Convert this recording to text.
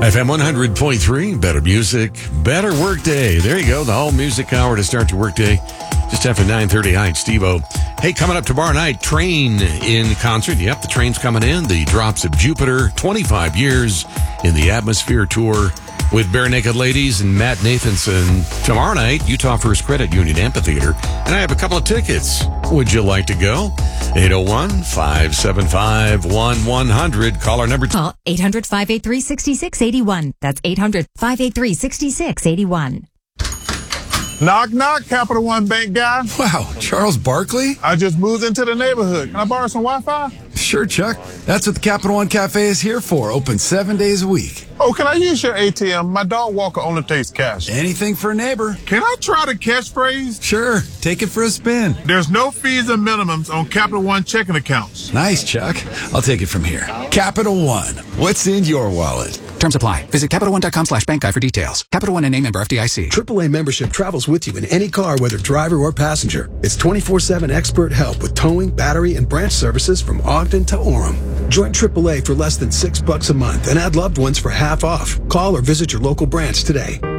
FM 100.3, better music, better workday. There you go, the whole music hour to start your workday. Just after 9:30. Hi, it's Steve-O. Hey, coming up tomorrow night, Train in concert. Yep, the Train's coming in. The Drops of Jupiter, 25 years in the Atmosphere Tour with Bare Naked Ladies and Matt Nathanson. Tomorrow night, Utah First Credit Union Amphitheater. And I have a couple of tickets. Would you like to go? 801-575-1100. Caller number two. Call 800-583-6681. That's 800-583-6681. Knock, knock, Capital One Bank guy. Wow, Charles Barkley? I just moved into the neighborhood. Can I borrow some Wi-Fi? Sure, Chuck. That's what the Capital One Cafe is here for. Open 7 days a week. Oh, can I use your ATM? My dog walker only takes cash. Anything for a neighbor. Can I try the catchphrase? Sure, take it for a spin. There's no fees and minimums on Capital One checking accounts. Nice, Chuck. I'll take it from here. Capital One. What's in your wallet? Terms apply. Visit CapitalOne.com/bankguy for details. Capital One and name member FDIC. AAA membership travels with you in any car, whether driver or passenger. It's 24/7 expert help with towing, battery, and branch services from Ogden to Orem. Join AAA for less than $6 a month and add loved ones for half off. Call or visit your local branch today.